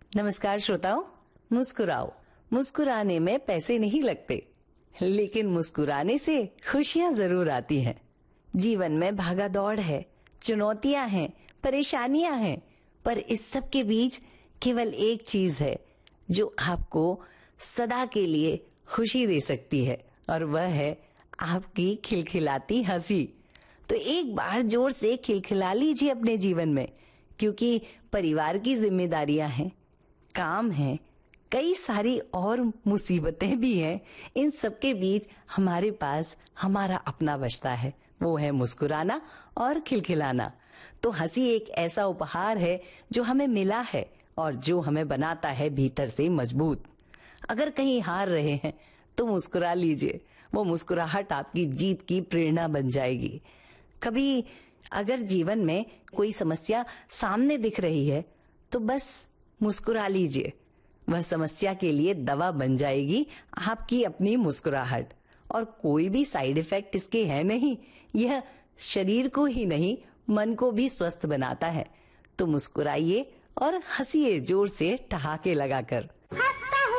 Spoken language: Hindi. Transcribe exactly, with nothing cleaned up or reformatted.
नमस्कार श्रोताओं, मुस्कुराओ। मुस्कुराने में पैसे नहीं लगते, लेकिन मुस्कुराने से खुशियां जरूर आती हैं। जीवन में भागा दौड़ है, चुनौतियां हैं, परेशानियां हैं, पर इस सब के बीच केवल एक चीज है जो आपको सदा के लिए खुशी दे सकती है, और वह है आपकी खिलखिलाती हंसी। तो एक बार जोर से खिलखिला लीजिए अपने जीवन में, क्योंकि परिवार की जिम्मेदारियां हैं, काम है, कई सारी और मुसीबतें भी हैं। इन सब के बीच हमारे पास हमारा अपना बचता है, वो है मुस्कुराना और खिलखिलाना। तो हंसी एक ऐसा उपहार है जो हमें मिला है और जो हमें बनाता है भीतर से मजबूत। अगर कहीं हार रहे हैं तो मुस्कुरा लीजिए, वो मुस्कुराहट आपकी जीत की प्रेरणा बन जाएगी। कभी अगर जीवन में कोई समस्या सामने दिख रही है तो बस मुस्कुरा लीजिए, वह समस्या के लिए दवा बन जाएगी आपकी अपनी मुस्कुराहट। और कोई भी साइड इफेक्ट इसके है नहीं, यह शरीर को ही नहीं मन को भी स्वस्थ बनाता है। तो मुस्कुराइए और हंसिए जोर से ठहाके लगाकर।